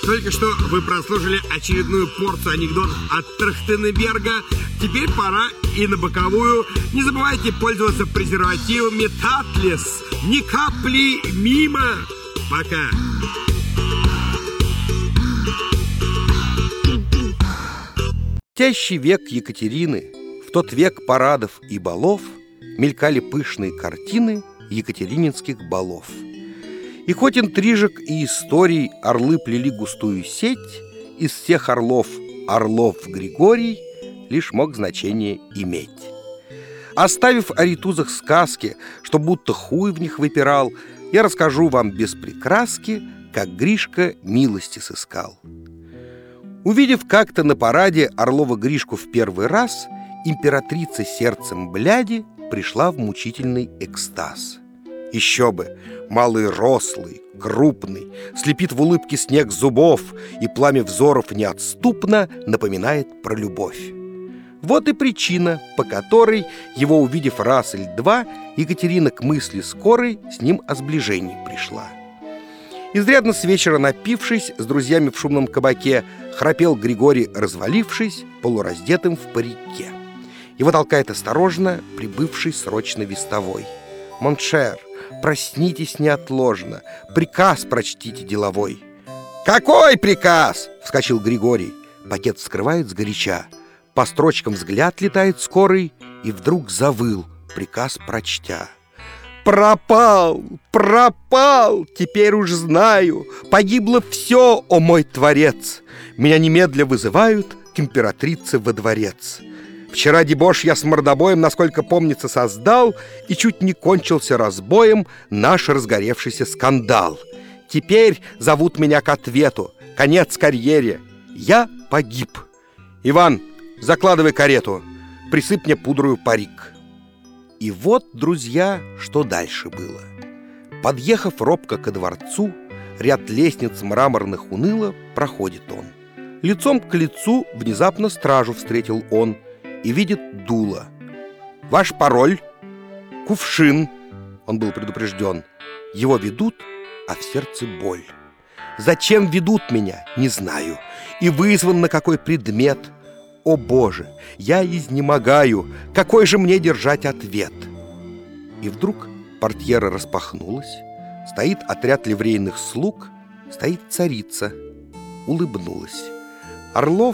Только что вы прослушали очередную порцию анекдотов от Трахтенберга. Теперь пора и на боковую. Не забывайте пользоваться презервативами Татлес. Ни капли мимо. Пока. тящий век Екатерины, в тот век парадов и балов, мелькали пышные картины екатерининских балов. И хоть интрижек и историй орлы плели густую сеть, из всех орлов Григорий лишь мог значение иметь. Оставив о ритузах сказки, что будто хуй в них выпирал, я расскажу вам без прикраски, как Гришка милости сыскал. Увидев как-то на параде Орлова Гришку в первый раз, императрица сердцем бляди пришла в мучительный экстаз. Еще бы, малый рослый, крупный, слепит в улыбке снег зубов, и пламя взоров неотступно напоминает про любовь. Вот и причина, по которой, его увидев раз или два, Екатерина к мысли скорой с ним о сближении пришла. Изрядно с вечера напившись, с друзьями в шумном кабаке, храпел Григорий, развалившись, полураздетым в парике. Его толкает осторожно прибывший срочно вестовой. «Моншер, проснитесь неотложно, приказ прочтите деловой». «Какой приказ?» — вскочил Григорий. Пакет вскрывает сгоряча. По строчкам взгляд летает скорый, и вдруг завыл, приказ прочтя. «Пропал, пропал, теперь уж знаю, погибло все, о мой творец! Меня немедля вызывают к императрице во дворец. Вчера дебош я с мордобоем, насколько помнится, создал, и чуть не кончился разбоем наш разгоревшийся скандал. Теперь зовут меня к ответу, конец карьере, я погиб. Иван, закладывай карету, присыпь мне пудрою парик». И вот, друзья, что дальше было. Подъехав робко ко дворцу, ряд лестниц мраморных уныло проходит он. Лицом к лицу внезапно стражу встретил он и видит дуло. «Ваш пароль?» «Кувшин», — он был предупрежден. Его ведут, а в сердце боль. Зачем ведут меня, не знаю, и вызван на какой предмет. О, Боже, я изнемогаю, какой же мне держать ответ? И вдруг портьера распахнулась, стоит отряд ливрейных слуг, стоит царица, улыбнулась. Орлов,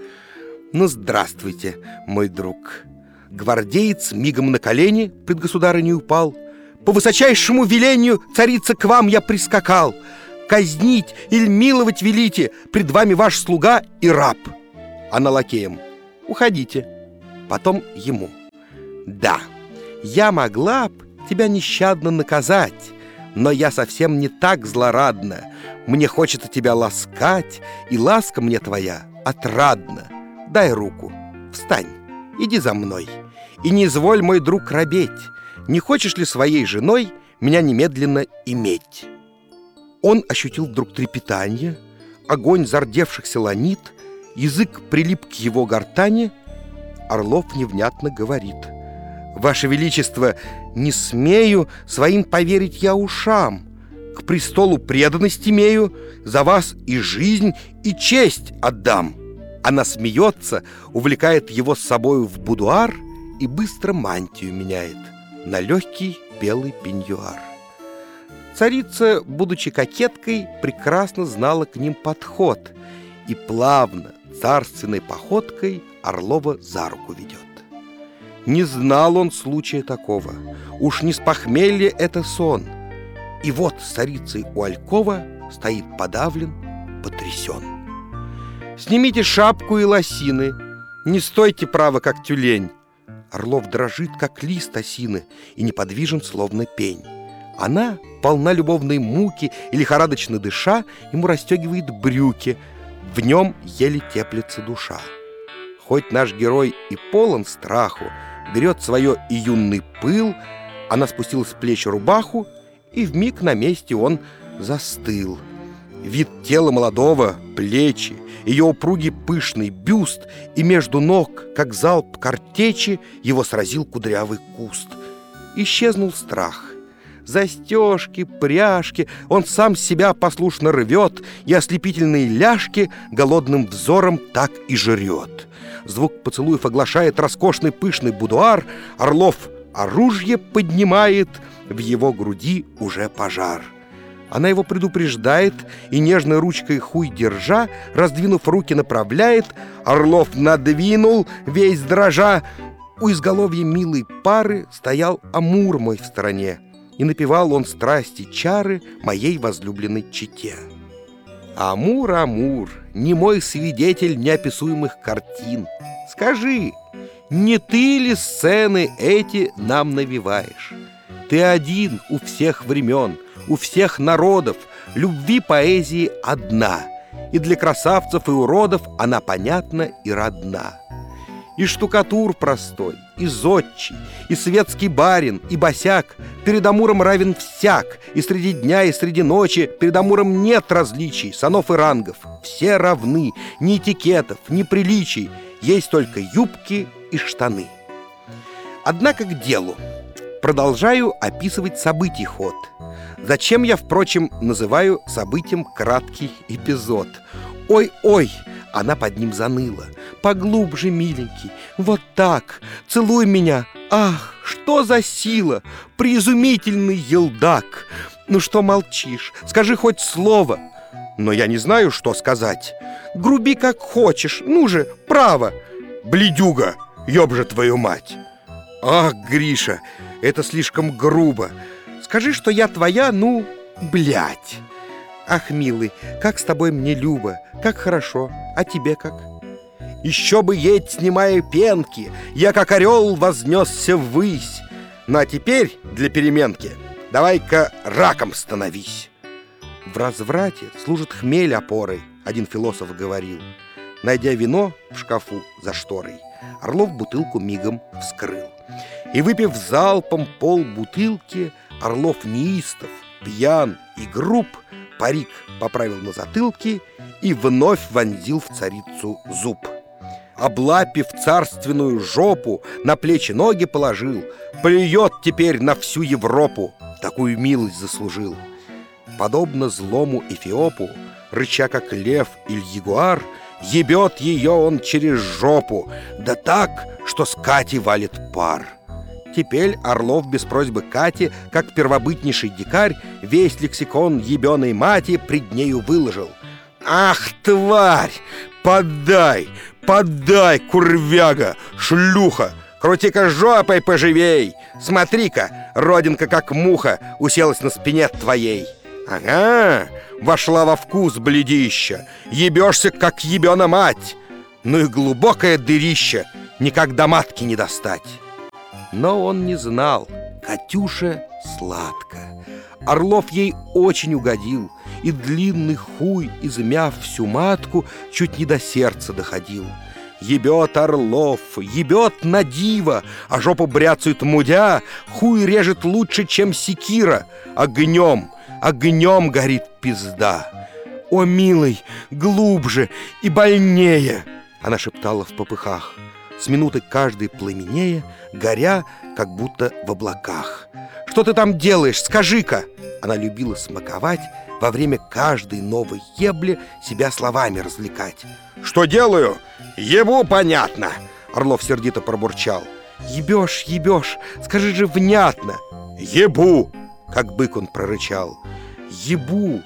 ну, здравствуйте, мой друг. Гвардеец мигом на колени пред государыней упал. По высочайшему велению, царица, к вам я прискакал. Казнить или миловать велите, пред вами ваш слуга и раб. Она лакеем: уходите. Потом ему: да, я могла б тебя нещадно наказать, но я совсем не так злорадна. Мне хочется тебя ласкать, и ласка мне твоя отрадна. Дай руку, встань, иди за мной, и не изволь, мой друг, робеть. Не хочешь ли своей женой меня немедленно иметь? Он ощутил вдруг трепетание, огонь зардевшихся ланит, язык прилип к его гортани. Орлов невнятно говорит: «Ваше Величество, не смею своим поверить я ушам. К престолу преданность имею, за вас и жизнь, и честь отдам». Она смеется, увлекает его с собою в будуар и быстро мантию меняет на легкий белый пеньюар. Царица, будучи кокеткой, прекрасно знала к ним подход и плавно, царственной походкой Орлова за руку ведет. Не знал он случая такого, уж не с похмелья это сон. И вот с царицей у алькова стоит подавлен, потрясен. «Снимите шапку и лосины, не стойте право, как тюлень». Орлов дрожит, как лист осины, и неподвижен, словно пень. Она, полна любовной муки и лихорадочно дыша, ему расстегивает брюки. В нем еле теплится душа. Хоть наш герой и полон страху, берет свое и юный пыл, она спустила с плеч рубаху, и вмиг на месте он застыл. Вид тела молодого, плечи, ее упругий пышный бюст, и между ног, как залп картечи, его сразил кудрявый куст. Исчезнул страх. Застежки, пряжки он сам себя послушно рвет, и ослепительные ляжки голодным взором так и жрет. Звук поцелуев оглашает роскошный пышный будуар. Орлов оружие поднимает, в его груди уже пожар. Она его предупреждает, и нежной ручкой хуй держа, раздвинув руки, направляет. Орлов надвинул, весь дрожа. У изголовья милой пары стоял Амур мой в стороне, и напевал он страсти чары моей возлюбленной чете. Амур, Амур, немой свидетель неописуемых картин, скажи, не ты ли сцены эти нам навеваешь? Ты один у всех времен, у всех народов, любви поэзии одна, и для красавцев и уродов она понятна и родна. И штукатур простой, и зодчий, и светский барин, и босяк перед Амуром равен всяк, и среди дня, и среди ночи перед Амуром нет различий, санов и рангов. Все равны, ни этикетов, ни приличий, есть только юбки и штаны. Однако к делу. Продолжаю описывать событий ход. Зачем я, впрочем, называю событием краткий эпизод? Ой-ой! Она под ним заныла. Поглубже, миленький, вот так, целуй меня. Ах, что за сила, преизумительный елдак. Ну что молчишь, скажи хоть слово. Но я не знаю, что сказать. Груби как хочешь, ну же, право. Бледюга, ёб же твою мать. Ах, Гриша, это слишком грубо. Скажи, что я твоя, ну, блядь. Ах, милый, как с тобой мне любо, как хорошо, а тебе как? Еще бы еть, снимая пенки, я как орел вознесся ввысь. Ну а теперь для переменки давай-ка раком становись. В разврате служит хмель опорой, один философ говорил. Найдя вино в шкафу за шторой, Орлов бутылку мигом вскрыл. И, выпив залпом полбутылки, Орлов неистов, пьян и груб, парик поправил на затылке и вновь вонзил в царицу зуб. Облапив царственную жопу, на плечи ноги положил, плюет теперь на всю Европу, такую милость заслужил. Подобно злому Эфиопу, рыча как лев или ягуар, ебет ее он через жопу, да так, что с Кати валит пар. Теперь Орлов без просьбы Кати, как первобытнейший дикарь, весь лексикон ебеной мати пред нею выложил. «Ах, тварь! Подай, подай, курвяга, шлюха! Крути-ка жопой поживей! Смотри-ка, родинка как муха уселась на спине твоей! Ага, вошла во вкус бледища, ебешься, как ебена мать! Ну и глубокое дырища, никогда матки не достать!» Но он не знал, Катюша сладко. Орлов ей очень угодил, и длинный хуй, измяв всю матку, чуть не до сердца доходил. Ебет Орлов, ебет на диво, а жопу бряцают мудя, хуй режет лучше, чем секира. Огнем, огнем горит пизда. «О, милый, глубже и больнее!» Она шептала в попыхах, с минуты каждой пламенея, горя, как будто в облаках. «Что ты там делаешь? Скажи-ка!» Она любила смаковать, во время каждой новой ебли себя словами развлекать. «Что делаю? Ебу, понятно!» Орлов сердито пробурчал. «Ебешь, ебешь, скажи же внятно!» «Ебу!» Как бык он прорычал. «Ебу!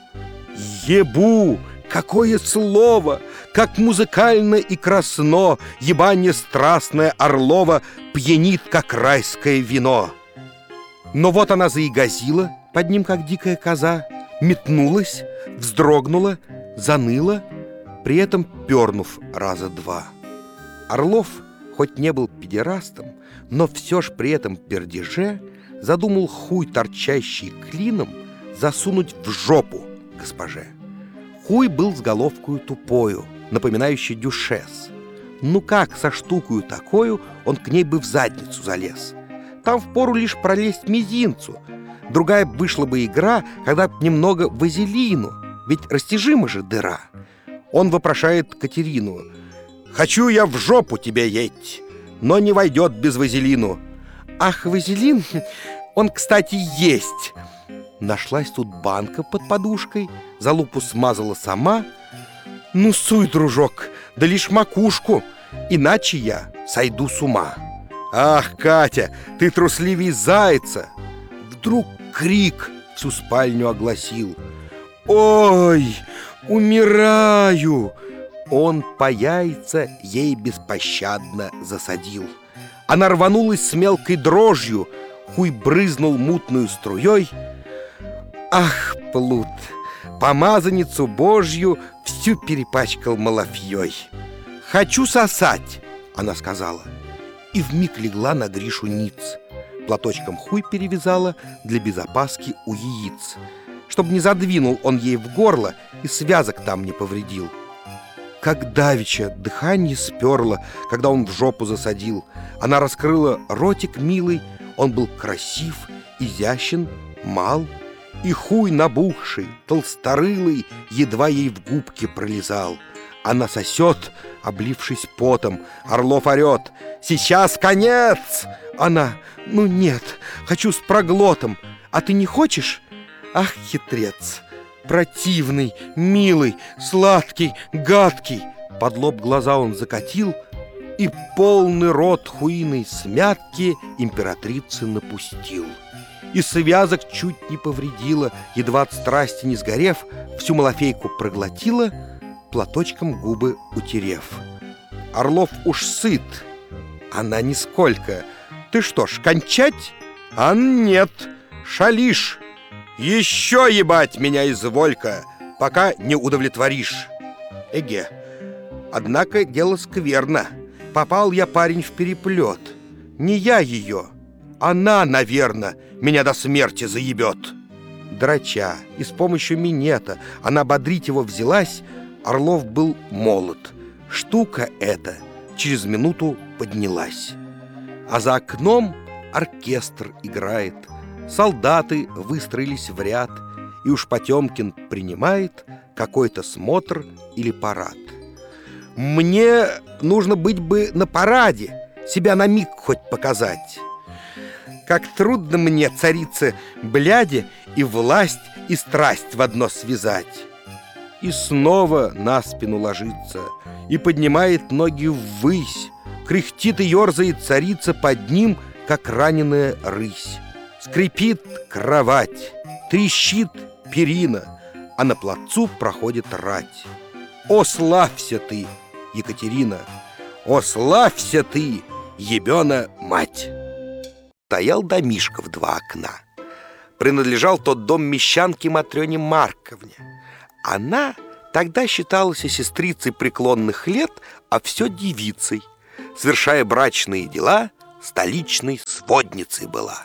Ебу! Какое слово! Как музыкально и красно ебанье страстное Орлова пьянит, как райское вино!» Но вот она заигазила под ним, как дикая коза, метнулась, вздрогнула, заныла, при этом пернув раза два. Орлов, хоть не был педерастом, но все ж при этом пердеже задумал хуй, торчащий клином, засунуть в жопу госпоже. Хуй был с головкою тупою, напоминающей дюшес. Ну как со штукою такою он к ней бы в задницу залез? Там впору лишь пролезть мизинцу. Другая вышла бы игра, когда б немного вазелину, ведь растяжима же дыра. Он вопрошает Катерину: «Хочу я в жопу тебя еть, но не войдет без вазелину». «Ах, вазелин, он, кстати, есть. Нашлась тут банка под подушкой, залупу смазала сама. Ну, суй, дружок, да лишь макушку, иначе я сойду с ума. Ах, Катя, ты трусливей зайца! Вдруг крик всю спальню огласил. Ой, умираю! Он по яйца ей беспощадно засадил. Она рванулась с мелкой дрожью, хуй брызнул мутную струей. Ах, плут, помазанницу Божью всю перепачкал малафьей. «Хочу сосать!» — она сказала, и вмиг легла на Гришу ниц. Платочком хуй перевязала для безопаски у яиц, чтоб не задвинул он ей в горло и связок там не повредил. Как давеча дыхание сперло, когда он в жопу засадил. Она раскрыла ротик милый, он был красив, изящен, мал, и хуй набухший, толсторылый, едва ей в губки пролезал. Она сосет, облившись потом, Орлов орет: «Сейчас конец!» Она: «Ну нет, хочу с проглотом, а ты не хочешь?» Ах, хитрец! Противный, милый, сладкий, гадкий. Под лоб глаза он закатил и полный рот хуиной смятки императрицы напустил. И связок чуть не повредила, едва от страсти не сгорев, всю малафейку проглотила, платочком губы утерев. Орлов уж сыт, она нисколько. Ты что ж, кончать? А нет, шалишь. Еще ебать меня изволь-ка, пока не удовлетворишь. Эге, однако дело скверно. Попал я, парень, в переплет. Не я ее, она, наверно, меня до смерти заебет. Драча, и с помощью минета она бодрить его взялась. Орлов был молод. Штука эта через минуту поднялась. А за окном оркестр играет. Солдаты выстроились в ряд, и уж Потемкин принимает какой-то смотр или парад. Мне нужно быть бы на параде, себя на миг хоть показать. Как трудно мне, царица, бляди, и власть, и страсть в одно связать. И снова на спину ложится, и поднимает ноги ввысь. Кряхтит и ерзает царица под ним, как раненая рысь. Скрипит кровать, трещит перина, а на плацу проходит рать. О, славься ты, Екатерина! О, славься ты, ебена мать! Стоял домишко в 2 окна. Принадлежал тот дом мещанке Матрёне Марковне. Она тогда считалась сестрицей преклонных лет, а все девицей. Совершая брачные дела, столичной сводницей была.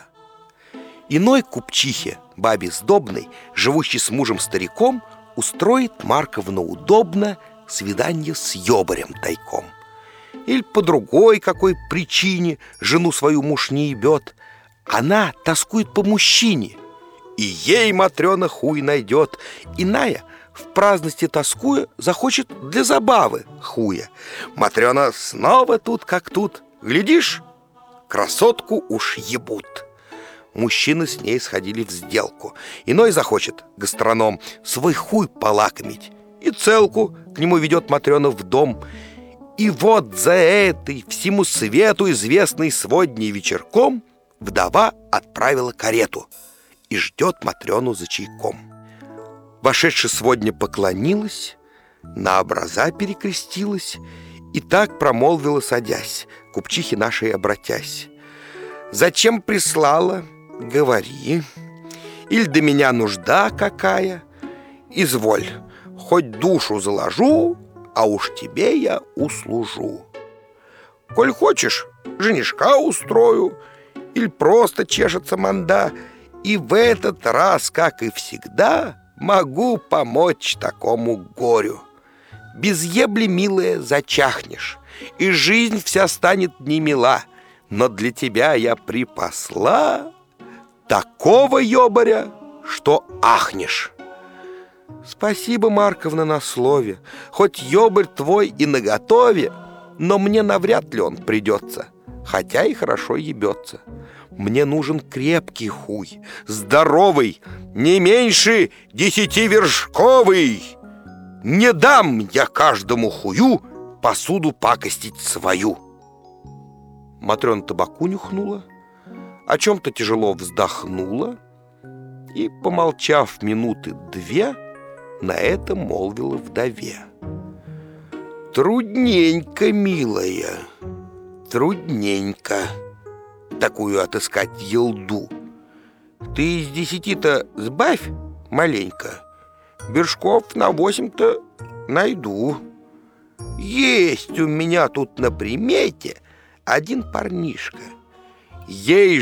Иной купчихе, бабе сдобной, живущей с мужем-стариком, устроит Марковна удобно свидание с ёбарем тайком. Или по другой какой причине жену свою муж не ебет. Она тоскует по мужчине, и ей Матрёна хуй найдет. Иная, в праздности тоскуя, захочет для забавы хуя. Матрёна снова тут как тут. Глядишь, красотку уж ебут. Мужчины с ней сходили в сделку. Иной захочет, гастроном, свой хуй полакомить, и целку к нему ведет Матрёна в дом. И вот за этой всему свету известной сводней вечерком вдова отправила карету и ждет Матрёну за чайком. Вошедшая сводня поклонилась, на образа перекрестилась и так промолвила, садясь, купчихе нашей обратясь: «Зачем прислала? Говори. Иль до меня нужда какая? Изволь, хоть душу заложу, а уж тебе я услужу. Коль хочешь, женишка устрою, иль просто чешется манда, и в этот раз, как и всегда, могу помочь такому горю. Без ебли, милая, зачахнешь, и жизнь вся станет немила, но для тебя я припасла такого ёбаря, что ахнешь». «Спасибо, Марковна, на слове. Хоть ёбарь твой и наготове, но мне навряд ли он придется, хотя и хорошо ебется. Мне нужен крепкий хуй, здоровый, не меньше 10-вершковый. Не дам я каждому хую посуду пакостить свою. Матрёна табаку нюхнула, о чем-то тяжело вздохнула и, помолчав минуты 2, на это молвила вдове: трудненько, милая, трудненько такую отыскать елду. Ты из 10-то сбавь маленько, вершков на 8-то найду. Есть у меня тут на примете один парнишка. Ей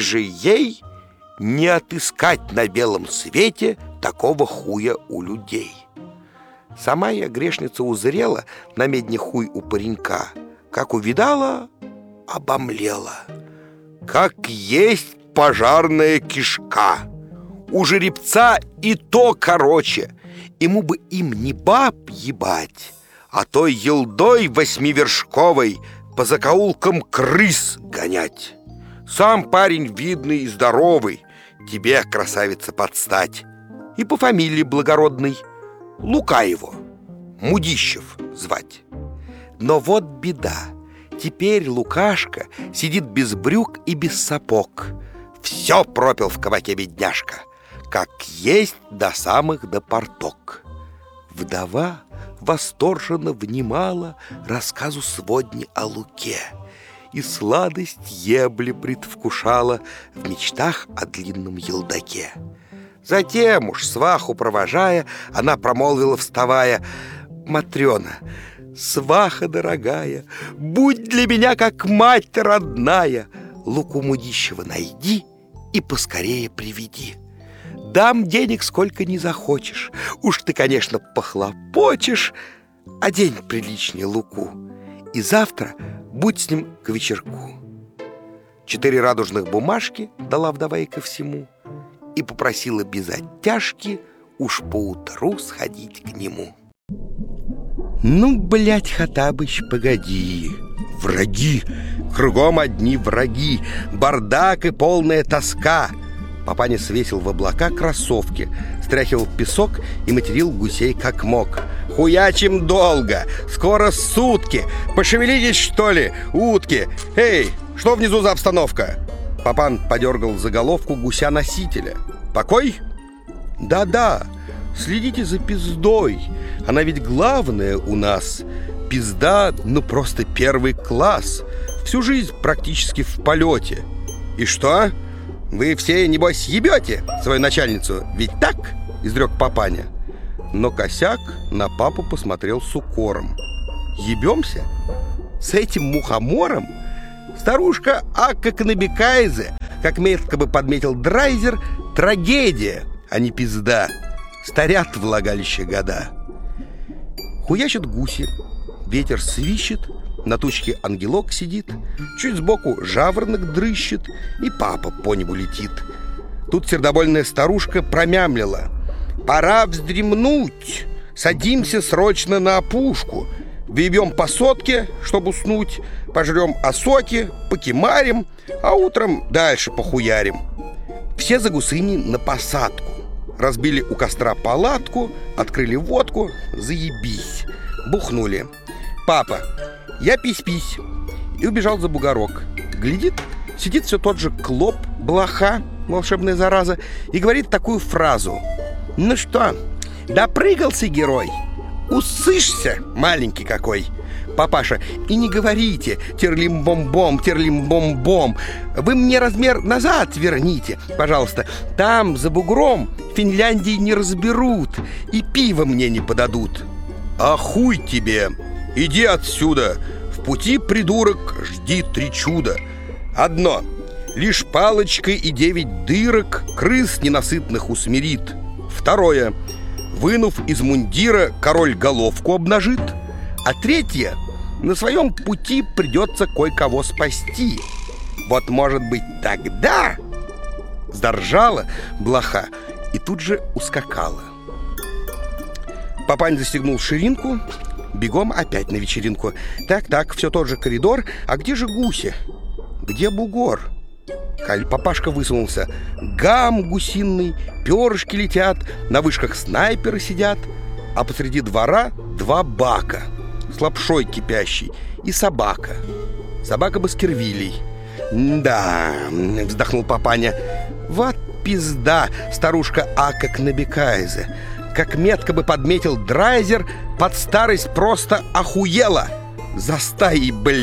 не отыскать на белом свете такого хуя у людей. Сама я, грешница, узрела на медне хуй у паренька, как увидала, обомлела. Как есть пожарная кишка. У жеребца и то короче. Ему бы им не баб ебать, а той елдой 8-вершковой по закоулкам крыс гонять. Сам парень видный и здоровый, тебе, красавица, подстать. И по фамилии благородной Лука его, Мудищев звать. Но вот беда. Теперь Лукашка сидит без брюк и без сапог. Все пропил в кабаке бедняжка, как есть до самых до порток. Вдова восторженно внимала рассказу сводни о Луке и сладость ебли предвкушала в мечтах о длинном елдаке. Затем уж, сваху провожая, она промолвила, вставая: «Матрёна, сваха дорогая, будь для меня как мать родная, Луку Мудищева найди и поскорее приведи. Дам денег сколько не захочешь, уж ты, конечно, похлопочешь, одень приличнее Луку, и завтра будь с ним к вечерку». 4 радужных бумажки дала вдова ей ко всему и попросила без оттяжки уж поутру сходить к нему. Ну, блядь, Хаттабыч, погоди. Враги, кругом одни враги, бардак и полная тоска. Папаня свесил в облака кроссовки, стряхивал песок и материл гусей как мог. Хуячим долго, скоро сутки. Пошевелитесь, что ли, утки? Эй, что внизу за обстановка? Папан подергал за головку гуся-носителя. Покой? Да-да, следите за пиздой. Она ведь главная у нас. Пизда, ну просто первый класс. Всю жизнь практически в полете. И что? Вы все, небось, ебете свою начальницу? Ведь так? Изрек Папаня. Но косяк на папу посмотрел с укором. Ебемся? С этим мухомором? Старушка Акка Кнабекайзе, как метко бы подметил Драйзер, трагедия, а не пизда. Старят влагалище года. Хуячат гуси, ветер свищет, на тучке ангелок сидит, чуть сбоку жаворонок дрыщет, и папа по небу летит. Тут сердобольная старушка промямлила: «Пора вздремнуть, садимся срочно на опушку, въебем по сотке, чтобы уснуть, пожрем осоки, покемарим, а утром дальше похуярим». Все за гусыни на посадку. Разбили у костра палатку, открыли водку, заебись. Бухнули. Папа: «Я пись-пись», и убежал за бугорок. Глядит, сидит все тот же клоп, блоха, волшебная зараза, и говорит такую фразу: «Ну что, допрыгался герой? Усышься, маленький какой!» Папаша: «И не говорите терлим-бом-бом, терлим-бом-бом. Вы мне размер назад верните, пожалуйста. Там, за бугром, Финляндии не разберут и пиво мне не подадут». «А хуй тебе! Иди отсюда! В пути, придурок, жди 3 чуда. Одно: лишь палочкой и 9 дырок крыс ненасытных усмирит. Второе: вынув из мундира, король головку обнажит. А третье: на своем пути придется кое-кого спасти. Вот, может быть, тогда...» Заржала блоха и тут же ускакала. Папань застегнул ширинку, бегом опять на вечеринку. Так, все тот же коридор. А где же гуси? Где бугор? Папашка высунулся. Гам гусиный, перышки летят, на вышках снайперы сидят, а посреди двора 2 бака с лапшой кипящей и собака. Собака Баскервилей. «Да», — вздохнул папаня, — «вот пизда, старушка Ака Кнабекайзе. Как метко бы подметил Драйзер, под старость просто охуела. За стаей, блядь».